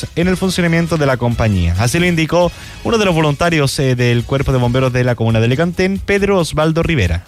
años en el funcionamiento de la compañía. Así lo indicó uno de los voluntarios del Cuerpo de Bomberos de la comuna de Licantén, Pedro Osvaldo Rivera.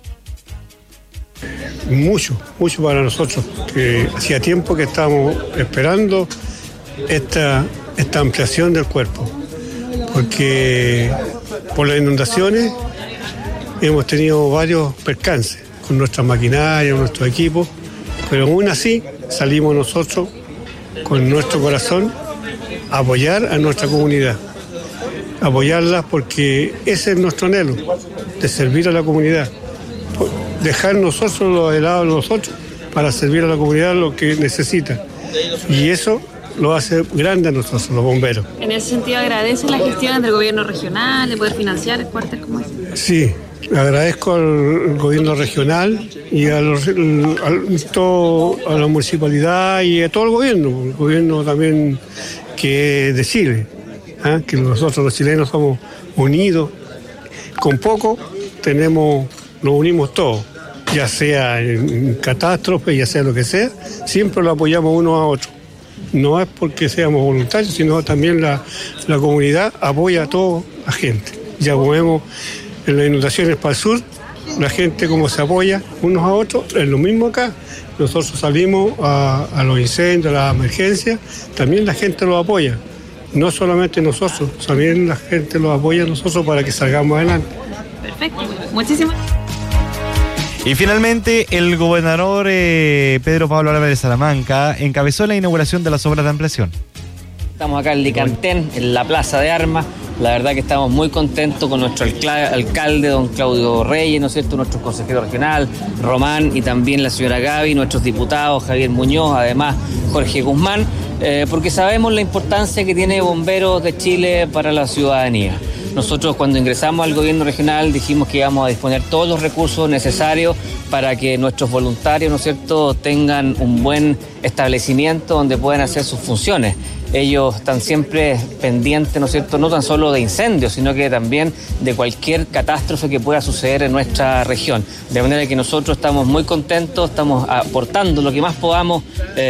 Mucho para nosotros, que hacía tiempo que estábamos esperando esta ampliación del cuerpo, porque por las inundaciones hemos tenido varios percances con nuestra maquinaria, nuestro equipo, pero aún así salimos nosotros con nuestro corazón a apoyar a nuestra comunidad, apoyarla porque ese es nuestro anhelo, de servir a la comunidad, dejar nosotros los helados nosotros para servir a la comunidad lo que necesita, y eso lo hace grande a nosotros, los bomberos. En ese sentido, ¿agradece la gestión del gobierno regional de poder financiar el cuartel como ese? Sí, agradezco al gobierno regional y a la municipalidad y a todo el gobierno también que es de Chile, que nosotros los chilenos somos unidos, con poco nos unimos todos, ya sea en catástrofe, ya sea lo que sea, siempre lo apoyamos uno a otro. No es porque seamos voluntarios, sino también la comunidad apoya a toda la gente. Ya vemos en las inundaciones para el sur, la gente como se apoya unos a otros, es lo mismo acá. Nosotros salimos a los incendios, a las emergencias, también la gente los apoya. No solamente nosotros, también la gente los apoya a nosotros para que salgamos adelante. Perfecto, muchísimas gracias. Y finalmente, el gobernador Pedro Pablo Álvarez de Salamanca encabezó la inauguración de las obras de ampliación. Estamos acá en Licantén, en la Plaza de Armas. La verdad que estamos muy contentos con nuestro alcalde, don Claudio Reyes, ¿no es cierto?, nuestro consejero regional, Román, y también la señora Gaby, nuestros diputados, Javier Muñoz, además Jorge Guzmán, porque sabemos la importancia que tiene Bomberos de Chile para la ciudadanía. Nosotros cuando ingresamos al gobierno regional dijimos que íbamos a disponer todos los recursos necesarios para que nuestros voluntarios, ¿no es cierto?, tengan un buen establecimiento donde puedan hacer sus funciones. Ellos están siempre pendientes, ¿no es cierto?, no tan solo de incendios, sino que también de cualquier catástrofe que pueda suceder en nuestra región. De manera que nosotros estamos muy contentos, estamos aportando lo que más podamos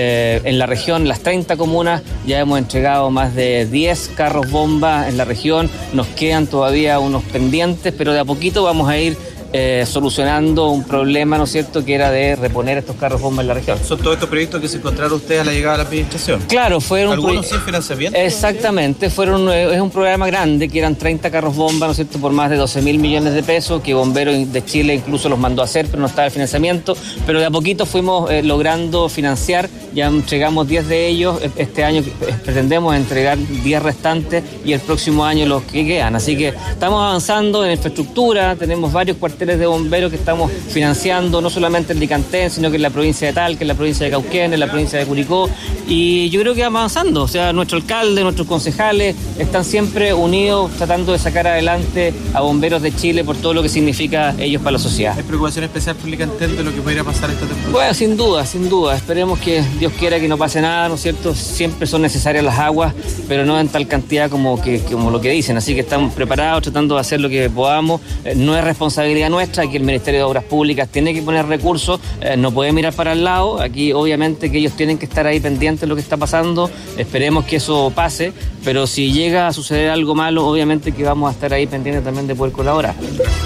en la región, las 30 comunas. Ya hemos entregado más de 10 carros bomba en la región, nos quedan todavía unos pendientes, pero de a poquito vamos a ir solucionando un problema, ¿no es cierto?, que era de reponer estos carros bomba en la región. ¿Son todos estos proyectos que se encontraron ustedes a la llegada de la administración? Claro, fueron... ¿Algunos sin financiamiento? Exactamente, es un programa grande, que eran 30 carros bomba, ¿no es cierto?, por más de 12.000 millones de pesos, que Bomberos de Chile incluso los mandó a hacer, pero no estaba el financiamiento, pero de a poquito fuimos logrando financiar, ya entregamos 10 de ellos, este año pretendemos entregar 10 restantes y el próximo año los que quedan, así que estamos avanzando en infraestructura, tenemos varios cuarteles de bomberos que estamos financiando, no solamente en Licantén, sino que en la provincia de Talca, en la provincia de Cauquén, en la provincia de Curicó, y yo creo que vamos avanzando. O sea, nuestro alcalde, nuestros concejales están siempre unidos tratando de sacar adelante a Bomberos de Chile por todo lo que significa ellos para la sociedad. ¿Hay preocupación especial por Licantén de lo que podría pasar esta temporada? Bueno, sin duda, esperemos que Dios quiera que no pase nada, ¿no es cierto? Siempre son necesarias las aguas, pero no en tal cantidad como lo que dicen, así que estamos preparados, tratando de hacer lo que podamos. No es responsabilidad nuestra, aquí el Ministerio de Obras Públicas tiene que poner recursos, no puede mirar para el lado, aquí obviamente que ellos tienen que estar ahí pendientes de lo que está pasando, esperemos que eso pase, pero si llega a suceder algo malo, obviamente que vamos a estar ahí pendientes también de poder colaborar.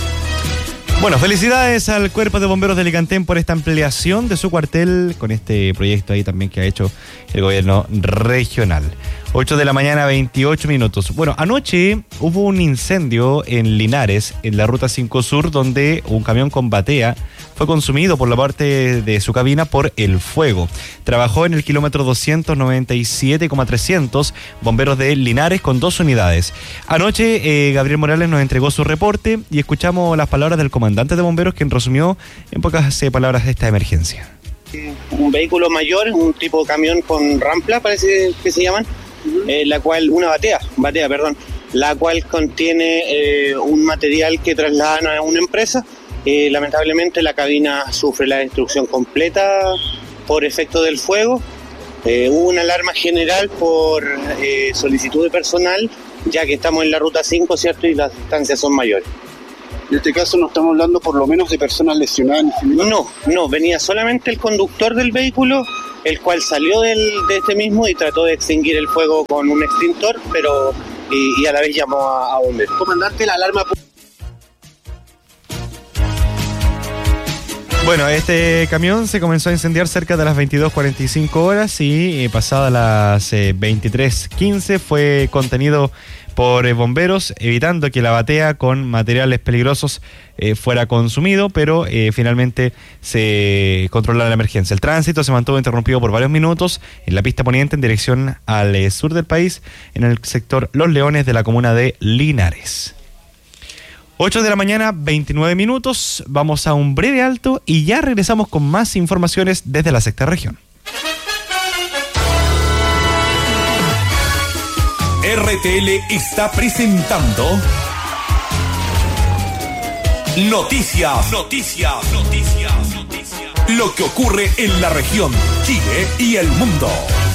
Bueno, felicidades al Cuerpo de Bomberos de Licantén por esta ampliación de su cuartel con este proyecto ahí también que ha hecho el gobierno regional. 8 de la mañana, 28 minutos. Bueno, anoche hubo un incendio en Linares, en la Ruta 5 Sur, donde un camión con batea fue consumido por la parte de su cabina por el fuego. Trabajó en el kilómetro 297,300 bomberos de Linares con 2 unidades. Anoche Gabriel Morales nos entregó su reporte y escuchamos las palabras del comandante de bomberos, quien resumió en pocas palabras esta emergencia. Un vehículo mayor, un tipo de camión con rampla, parece que se llaman, la cual, la cual contiene un material que trasladan a una empresa. Lamentablemente la cabina sufre la destrucción completa por efecto del fuego. Hubo una alarma general por solicitud de personal, ya que estamos en la ruta 5, ¿cierto? Y las distancias son mayores. En este caso no estamos hablando por lo menos de personas lesionadas. No, venía solamente el conductor del vehículo el cual salió de este mismo y trató de extinguir el fuego con un extintor, pero y a la vez llamó a bomberos. Comandante, la alarma... Bueno, este camión se comenzó a incendiar cerca de las 22:45 horas y pasadas las 23:15 fue contenido por bomberos, evitando que la batea con materiales peligrosos fuera consumido, pero finalmente se controló la emergencia. El tránsito se mantuvo interrumpido por varios minutos en la pista poniente en dirección al sur del país, en el sector Los Leones de la comuna de Linares. 8 de la mañana, 29 minutos. Vamos a un breve alto y ya regresamos con más informaciones desde la sexta región. RTL está presentando Noticias. Lo que ocurre en la región, Chile y el mundo.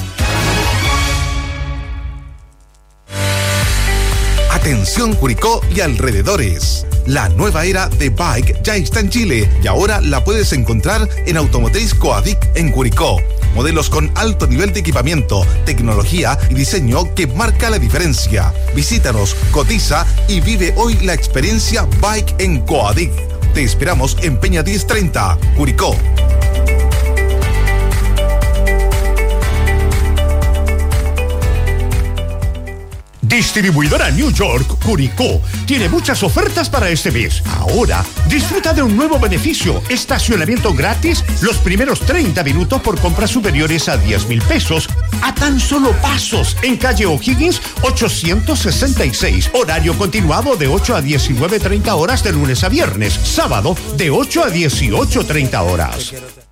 Atención Curicó y alrededores. La nueva era de Bike ya está en Chile y ahora la puedes encontrar en Automotriz Coadic en Curicó. Modelos con alto nivel de equipamiento, tecnología y diseño que marca la diferencia. Visítanos, cotiza y vive hoy la experiencia Bike en Coadic. Te esperamos en Peña 1030, Curicó. Distribuidora New York, Curicó, tiene muchas ofertas para este mes. Ahora, disfruta de un nuevo beneficio, estacionamiento gratis los primeros 30 minutos por compras superiores a 10,000 pesos, a tan solo pasos, en calle O'Higgins 866, horario continuado de 8 a 19:30 horas de lunes a viernes, sábado de 8 a 18:30 horas.